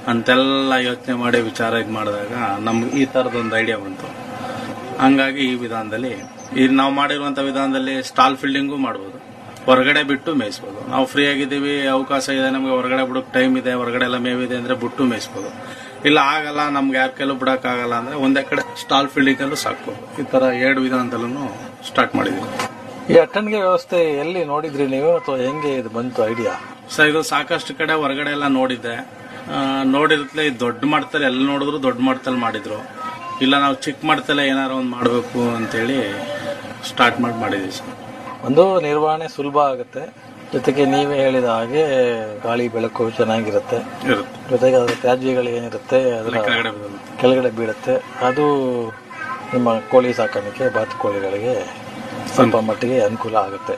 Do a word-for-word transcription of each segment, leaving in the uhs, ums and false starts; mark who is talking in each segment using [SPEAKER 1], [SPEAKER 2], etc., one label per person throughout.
[SPEAKER 1] ಅಂತೆಲ್ಲ ಯೋಚನೆ ಮಾಡಿ ವಿಚಾರ ಇದು ಮಾಡಿದಾಗ ನಮ್ಗೆ ಈ ತರದೊಂದು ಐಡಿಯಾ ಬಂತು. ಹಂಗಾಗಿ ಈ ವಿಧಾನದಲ್ಲಿ ಈಗ ನಾವು ಮಾಡಿರುವಂತ ವಿಧಾನದಲ್ಲಿ ಸ್ಟಾಲ್ ಫೀಲ್ಡಿಂಗು ಮಾಡ್ಬೋದು, ಹೊರಗಡೆ ಬಿಟ್ಟು ಮೇಯಿಸ್ಬೋದು. ನಾವು ಫ್ರೀ ಆಗಿದ್ದೀವಿ, ಅವಕಾಶ ಇದೆ, ನಮಗೆ ಹೊರಗಡೆ ಬಿಡೋಕೆ ಟೈಮ್ ಇದೆ, ಹೊರಗಡೆ ಎಲ್ಲ ಮೇವಿದೆ ಅಂದ್ರೆ ಬಿಟ್ಟು ಮೇಯಿಸ್ಬೋದು. ಇಲ್ಲ ಆಗಲ್ಲ, ನಮ್ಗೆ ಯಾರ ಕೈಲೂ ಬಿಡಕ್ ಆಗಲ್ಲ ಅಂದ್ರೆ ಒಂದೇ ಕಡೆ ಸ್ಟಾಲ್ ಫೀಲ್ಡಿಂಗ್ ಅಲ್ಲೂ ಸಾಕ್ಬೋದು. ಈ ತರ ಎರಡು ವಿಧಾನದಲ್ಲೂ ಸ್ಟಾರ್ಟ್ ಮಾಡಿದೀವಿ.
[SPEAKER 2] ಈ ಅಟ್ಟಣಿಗೆ ವ್ಯವಸ್ಥೆ ಎಲ್ಲಿ ನೋಡಿದ್ರಿ ನೀವು, ಅಥವಾ ಹೆಂಗೆ ಇದು ಬಂತು ಐಡಿಯಾ?
[SPEAKER 1] ಸರ್ ಇದು ಸಾಕಷ್ಟು ಕಡೆ ಹೊರಗಡೆ ಎಲ್ಲ ನೋಡಿದ್ದೆ. ನೋಡಿರ್ತಲೇ ದೊಡ್ಡ ಮಟ್ಟದಲ್ಲಿ ಎಲ್ಲ ನೋಡಿದ್ರು ದೊಡ್ಡ ಮಟ್ಟದಲ್ಲಿ ಮಾಡಿದ್ರು. ಇಲ್ಲ ನಾವು ಚಿಕ್ಕ ಮಟ್ಟದಲ್ಲೇ ಏನಾರು ಒಂದು ಮಾಡಬೇಕು ಅಂತೇಳಿ ಸ್ಟಾರ್ಟ್ ಮಾಡಿ ಮಾಡಿದೀವಿ ಸರ್.
[SPEAKER 2] ಒಂದು ನಿರ್ವಹಣೆ ಸುಲಭ ಆಗುತ್ತೆ, ಜೊತೆಗೆ ನೀವೇ ಹೇಳಿದ ಹಾಗೆ ಗಾಳಿ ಬೆಳಕು ಚೆನ್ನಾಗಿರುತ್ತೆ, ಜೊತೆಗೆ ಅದರ ತ್ಯಾಜ್ಯಗಳು ಏನಿರುತ್ತೆ ಅದರ ಕೆಳಗಡೆ ಬೀಳುತ್ತೆ. ಅದು ನಿಮ್ಮ ಕೋಳಿ ಸಾಕಾಣಿಕೆ ಬಾತುಕೋಳಿಗಳಿಗೆ ಸ್ವಲ್ಪ ಮಟ್ಟಿಗೆ ಅನುಕೂಲ ಆಗುತ್ತೆ.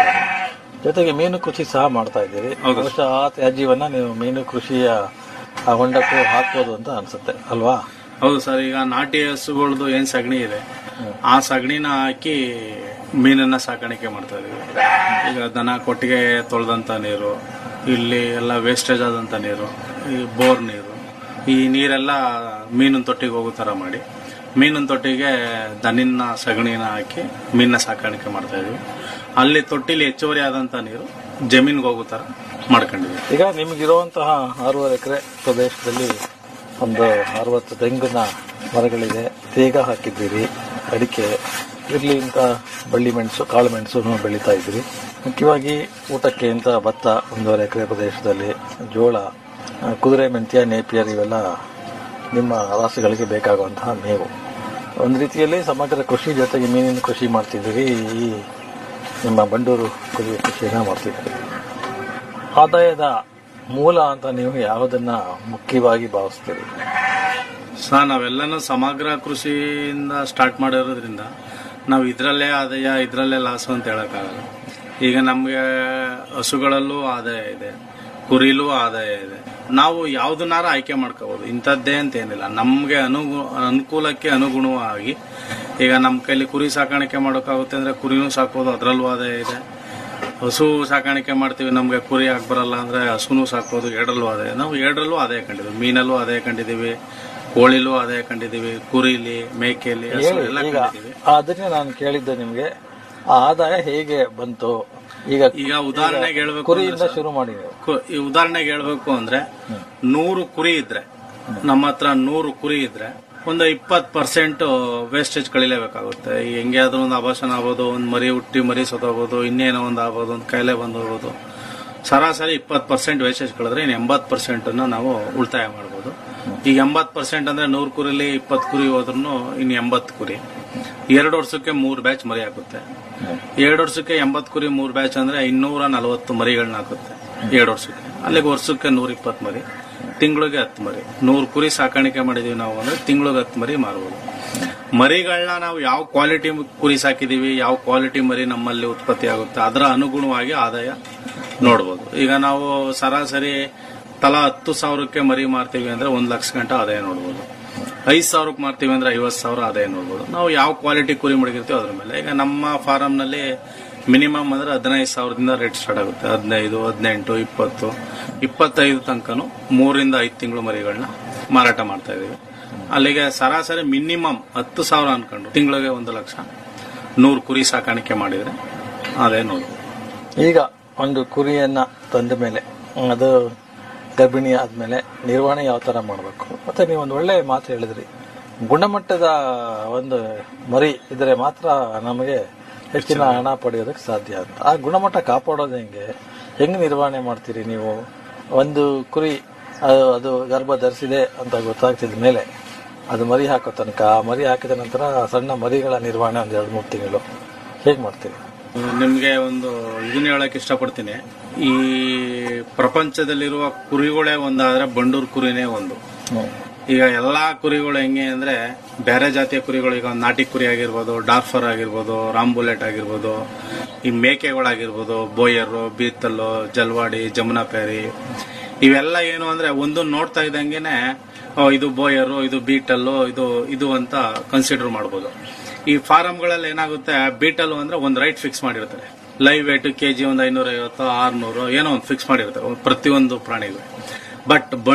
[SPEAKER 2] ಜೊತೆಗೆ ಮೀನು ಕೃಷಿ ಸಹ ಮಾಡ್ತಾ ಇದ್ದೀರಿ. ಬಹುಶಃ ಆ ತ್ಯಾಜ್ಯವನ್ನ ನೀವು ಮೀನು ಕೃಷಿಯ ಹೊಂಡಕ್ಕೂ ಹಾಕ್ಬೋದು ಅಂತ ಅನ್ಸುತ್ತೆ ಅಲ್ವಾ?
[SPEAKER 1] ಹೌದು ಸರ್. ಈಗ ನಾಟಿ ಹಸುಗಳದು ಏನ್ ಸಗಣಿ ಇದೆ, ಆ ಸಗಣಿನ ಹಾಕಿ ಮೀನನ್ನ ಸಾಕಾಣಿಕೆ ಮಾಡ್ತಾ ಇದೀವಿ. ಈಗ ದನ ಕೊಟ್ಟಿಗೆ ತೊಳೆದಂತ ನೀರು, ಇಲ್ಲಿ ಎಲ್ಲ ವೇಸ್ಟೇಜ್ ಆದಂತ ನೀರು, ಈ ಬೋರ್ ನೀರು, ಈ ನೀರೆಲ್ಲ ಮೀನಿನ ತೊಟ್ಟಿಗೆ ಹೋಗೋ ತರ ಮಾಡಿ ಮೀನಿನ ತೊಟ್ಟಿಗೆ ದನಿನ ಸಗಣಿನ ಹಾಕಿ ಮೀನನ್ನ ಸಾಕಾಣಿಕೆ ಮಾಡ್ತಾ ಇದೀವಿ. ಅಲ್ಲಿ ತೊಟ್ಟಿಲಿ ಹೆಚ್ಚುವರಿ ಆದಂತ ನೀರು ಜಮೀನ್ಗೆ ಹೋಗೋ ತರ ಮಾಡ್ಕೊಂಡಿದ್ವಿ.
[SPEAKER 2] ಈಗ ನಿಮಗಿರುವಂತಹ ಆರೂವರೆ ಎಕರೆ ಪ್ರದೇಶದಲ್ಲಿ ಒಂದು ಅರವತ್ತು ತೆಂಗಿನ ಮರಗಳಿದೆ, ತೇಗ ಹಾಕಿದ್ದೀರಿ, ಅಡಿಕೆ ಇರ್ಲಿ ಅಂತ ಬಳ್ಳಿ ಮೆಣಸು ಕಾಳು ಮೆಣಸು ಬೆಳೀತಾ ಇದ್ದೀರಿ. ಮುಖ್ಯವಾಗಿ ಊಟಕ್ಕೆ ಅಂತ ಭತ್ತ ಒಂದೂವರೆ ಎಕರೆ ಪ್ರದೇಶದಲ್ಲಿ, ಜೋಳ, ಕುದುರೆ ಮೆಂತ್ಯ, ನೇಪಿಯರ್ ಇವೆಲ್ಲ ನಿಮ್ಮ ರಾಸುಗಳಿಗೆ ಬೇಕಾಗುವಂತಹ ಮೇವು. ಒಂದು ರೀತಿಯಲ್ಲಿ ಸಮಗ್ರ ಕೃಷಿ ಜೊತೆಗೆ ಮೀನಿನ ಕೃಷಿ ಮಾಡ್ತಿದ್ದೀರಿ, ಈ ನಿಮ್ಮ ಬಂಡೂರು ಕುರಿ ಕೃಷಿಯನ್ನ ಮಾಡ್ತಿದ್ದೀರಿ. ಆದಾಯದ ಮೂಲ ಅಂತ ನೀವು ಯಾವುದನ್ನ ಮುಖ್ಯವಾಗಿ ಭಾವಿಸ್ತೀರಿ?
[SPEAKER 1] ಸರ್ ನಾವೆಲ್ಲನೂ ಸಮಗ್ರ ಕೃಷಿಯಿಂದ ಸ್ಟಾರ್ಟ್ ಮಾಡಿರೋದ್ರಿಂದ ನಾವು ಇದ್ರಲ್ಲೇ ಆದಾಯ ಇದ್ರಲ್ಲೇ ಲಾಸ್ ಅಂತ ಹೇಳಕ್ಕಾಗಲ್ಲ. ಈಗ ನಮ್ಗೆ ಹಸುಗಳಲ್ಲೂ ಆದಾಯ ಇದೆ, ಕುರಿಲೂ ಆದಾಯ ಇದೆ. ನಾವು ಯಾವ್ದನ್ನಾರ ಆಯ್ಕೆ ಮಾಡ್ಕೋಬಹುದು, ಇಂಥದ್ದೇ ಅಂತ ಏನಿಲ್ಲ. ನಮ್ಗೆ ಅನು ಅನುಕೂಲಕ್ಕೆ ಅನುಗುಣವಾಗಿ ಈಗ ನಮ್ಮ ಕೈಲಿ ಕುರಿ ಸಾಕಾಣಿಕೆ ಮಾಡೋಕ್ಕಾಗುತ್ತೆ ಅಂದ್ರೆ ಕುರಿನೂ ಸಾಕೋದು, ಅದ್ರಲ್ಲೂ ಆದಾಯ ಇದೆ. ಹಸು ಸಾಕಾಣಿಕೆ ಮಾಡ್ತೀವಿ, ನಮ್ಗೆ ಕುರಿ ಆಗಿ ಬರಲ್ಲ ಅಂದ್ರೆ ಹಸುನೂ ಸಾಕೋದು, ಎರಡರಲ್ಲೂ ಆದಾಯ. ನಾವು ಎರಡರಲ್ಲೂ ಆದಾಯ ಕಂಡಿದ್ದೀವಿ. ಮೀನಲ್ಲೂ ಆದಾಯ ಕಂಡಿದ್ದೀವಿ, ಕೋಳಿಲೂ ಆದಾಯ ಕಂಡಿದ್ದೀವಿ, ಕುರಿಲಿ, ಮೇಕೆಲಿ ಎಲ್ಲ ಕಂಡಿದ್ದೀವಿ.
[SPEAKER 2] ಅದನ್ನೇ ನಾನು ಕೇಳಿದ್ದೆ ನಿಮ್ಗೆ, ಆ ಆದಾಯ ಹೇಗೆ ಬಂತು? ಈಗ
[SPEAKER 1] ಈಗ ಉದಾಹರಣೆಗೆ ಹೇಳ್ಬೇಕು,
[SPEAKER 2] ಕುರಿಯಿಂದ ಶುರು ಮಾಡಿ.
[SPEAKER 1] ಈ ಉದಾಹರಣೆಗೆ ಹೇಳ್ಬೇಕು ಅಂದ್ರೆ ನೂರು ಕುರಿ ಇದ್ರೆ, ನಮ್ಮ ಹತ್ರ ನೂರು ಕುರಿ ಇದ್ರೆ ಒಂದು ಇಪ್ಪತ್ತು ಪರ್ಸೆಂಟ್ ವೇಸ್ಟೇಜ್ ಕಳಿಲೇಬೇಕಾಗುತ್ತೆ. ಹೆಂಗೆ ಆದ್ರೂ ಒಂದು ಅಭಾಷಣ ಆಗ್ಬೋದು, ಒಂದು ಮರಿ ಹುಟ್ಟಿ ಮರಿ ಸತ್ತೋಗ್ಬೋದು, ಇನ್ನೇನೋ ಒಂದು ಆಗ್ಬೋದು, ಒಂದು ಕಾಯಿಲೆ ಬಂದು ಹೋಗ್ಬೋದು. ಸರಾಸರಿ ಇಪ್ಪತ್ತು ಪರ್ಸೆಂಟ್ ವೇಸ್ಟೇಜ್ ಕಳೆದ್ರೆ ಇನ್ನು ಎಂಬತ್ತು ಪರ್ಸೆಂಟ್ ಅನ್ನ ನಾವು ಉಳಿತಾಯ ಮಾಡ್ಬೋದು. ಈಗ ಎಂಬತ್ತು ಪರ್ಸೆಂಟ್ ಅಂದ್ರೆ ನೂರು ಕುರಿಲಿ ಇಪ್ಪತ್ತು ಕುರಿ ಹೋದ್ರೂ ಇನ್ನು ಎಂಬತ್ತು ಕುರಿ. ಎರಡು ವರ್ಷಕ್ಕೆ ಮೂರು ಬ್ಯಾಚ್ ಮರಿ ಹಾಕುತ್ತೆ. ಎರಡು ವರ್ಷಕ್ಕೆ ಎಂಬತ್ತು ಕುರಿ ಮೂರು ಬ್ಯಾಚ್ ಅಂದ್ರೆ ಇನ್ನೂರ ನಲವತ್ತು ಮರಿಗಳನ್ನ ಹಾಕುತ್ತೆ ಎರಡು ವರ್ಷಕ್ಕೆ. ಅಲ್ಲಿಗೆ ವರ್ಷಕ್ಕೆ ನೂರ ಇಪ್ಪತ್ತು ಮರಿ, ತಿಂಗಳಿಗೆ ಹತ್ತು ಮರಿ. ನೂರು ಕುರಿ ಸಾಕಾಣಿಕೆ ಮಾಡಿದೀವಿ ನಾವು ಅಂದ್ರೆ ತಿಂಗಳಿಗೆ ಹತ್ತು ಮರಿ ಮಾರ್ಬೋದು. ಮರಿಗಳನ್ನ ನಾವು ಯಾವ ಕ್ವಾಲಿಟಿ ಕುರಿ ಸಾಕಿದೀವಿ, ಯಾವ ಕ್ವಾಲಿಟಿ ಮರಿ ನಮ್ಮಲ್ಲಿ ಉತ್ಪತ್ತಿ ಆಗುತ್ತೆ, ಅದರ ಅನುಗುಣವಾಗಿ ಆದಾಯ ನೋಡ್ಬೋದು. ಈಗ ನಾವು ಸರಾಸರಿ ತಲಾ ಹತ್ತು ಸಾವಿರಕ್ಕೆ ಮರಿ ಮಾರ್ತೀವಿ ಅಂದ್ರೆ ಒಂದ್ ಲಕ್ಷ ಗಂಟೆ ಆದಾಯ ನೋಡ್ಬೋದು. ಐದು ಸಾವಿರಕ್ಕೆ ಮಾರ್ತೀವಿ ಅಂದ್ರೆ ಐವತ್ತು ಸಾವಿರ ಆದಾಯ ನೋಡ್ಬೋದು. ನಾವು ಯಾವ ಕ್ವಾಲಿಟಿ ಕುರಿ ಮಡಗಿರ್ತೀವಿ ಅದ್ರ ಮೇಲೆ. ಈಗ ನಮ್ಮ ಫಾರಂ ನಲ್ಲಿ ಮಿನಿಮಮ್ ಅಂದ್ರೆ ಹದಿನೈದು ಸಾವಿರದಿಂದ ರೇಟ್ ಸ್ಟಾರ್ಟ್ ಆಗುತ್ತೆ. ಹದಿನೈದು, ಹದಿನೆಂಟು, ಇಪ್ಪತ್ತು, ಇಪ್ಪತ್ತೈದು ತನಕನು ಮೂರಿಂದ ಐದು ತಿಂಗಳು ಮರಿಗಳನ್ನ ಮಾರಾಟ ಮಾಡ್ತಾ ಇದೀವಿ. ಅಲ್ಲಿಗೆ ಸರಾಸರಿ ಮಿನಿಮಮ್ ಹತ್ತು ಸಾವಿರ ಅನ್ಕೊಂಡು ತಿಂಗಳಿಗೆ ಒಂದು ಲಕ್ಷ ನೂರು ಕುರಿ ಸಾಕಾಣಿಕೆ ಮಾಡಿದ್ರೆ ಅದೇ ನೋಡಿ.
[SPEAKER 2] ಈಗ ಒಂದು ಕುರಿಯನ್ನ ತಂದ ಮೇಲೆ ಅದು ಗರ್ಭಿಣಿ ಆದ್ಮೇಲೆ ನಿರ್ವಹಣೆ ಯಾವ ತರ ಮಾಡಬೇಕು, ಮತ್ತೆ ನೀವು ಒಂದು ಒಳ್ಳೆ ಮಾತು ಹೇಳಿದ್ರಿ, ಗುಣಮಟ್ಟದ ಒಂದು ಮರಿ ಇದ್ರೆ ಮಾತ್ರ ನಮಗೆ ಹೆಚ್ಚಿನ ಹಣ ಪಡೆಯೋದಕ್ಕೆ ಸಾಧ್ಯ ಅಂತ. ಆ ಗುಣಮಟ್ಟ ಕಾಪಾಡೋದು ಹೆಂಗೆ, ಹೆಂಗ್ ನಿರ್ವಹಣೆ ಮಾಡ್ತೀರಿ ನೀವು? ಒಂದು ಕುರಿ ಅದು ಗರ್ಭ ಧರಿಸಿದೆ ಅಂತ ಗೊತ್ತಾಗ್ತಿದ ಮೇಲೆ ಅದು ಮರಿ ಹಾಕೋ ತನಕ, ಮರಿ ಹಾಕಿದ ನಂತರ ಸಣ್ಣ ಮರಿಗಳ ನಿರ್ವಹಣೆ ಒಂದ್ ಎರಡು ಮೂರು ತಿಂಗಳು ಹೇಗ್ ಮಾಡ್ತೀರಿ?
[SPEAKER 1] ನಿಮ್ಗೆ ಒಂದು ಇದನ್ನ ಹೇಳಕ್ ಇಷ್ಟಪಡ್ತೀನಿ. ಈ ಪ್ರಪಂಚದಲ್ಲಿರುವ ಕುರಿಗಳೇ ಒಂದಾದ್ರೆ ಬಂಡೂರು ಕುರಿನೇ ಒಂದು. ಈಗ ಎಲ್ಲಾ ಕುರಿಗಳು ಹೆಂಗೆ ಅಂದ್ರೆ ಬೇರೆ ಜಾತಿಯ ಕುರಿಗಳು, ಈಗ ನಾಟಿ ಕುರಿ ಆಗಿರ್ಬೋದು, ಡಾರ್ಫರ್ ಆಗಿರ್ಬೋದು, ರಾಂಬುಲೆಟ್ ಆಗಿರ್ಬೋದು, ಈ ಮೇಕೆಗಳಾಗಿರ್ಬೋದು, ಬೋಯರು, ಬೀತಲ್ಲು, ಜಲ್ವಾಡಿ, ಜಮುನಾ ಪ್ಯಾರಿ, ಇವೆಲ್ಲ ಏನು ಅಂದ್ರೆ ಒಂದು ನೋಡ್ತಾ ಇದ್ದಂಗೆನೆ ಇದು ಬೋಯರು, ಇದು ಬೀಟಲ್ಲು, ಇದು ಇದು ಅಂತ ಕನ್ಸಿಡರ್ ಮಾಡಬಹುದು. ಈ ಫಾರಂಗಳಲ್ಲಿ ಏನಾಗುತ್ತೆ, ಬೀಟಲ್ ಅಂದ್ರೆ ಒಂದು ರೈಟ್ ಫಿಕ್ಸ್ ಮಾಡಿರ್ತಾರೆ. ಲೈವ್ ವೇಟ್ ಕೆಜಿ ಒಂದು ಐನೂರ ಐವತ್ತು ಆರ್ನೂರು ಏನೋ ಒಂದು ಫಿಕ್ಸ್ ಮಾಡಿರ್ತಾರೆ ಪ್ರತಿಯೊಂದು ಪ್ರಾಣಿಗೂ. ಬಟ್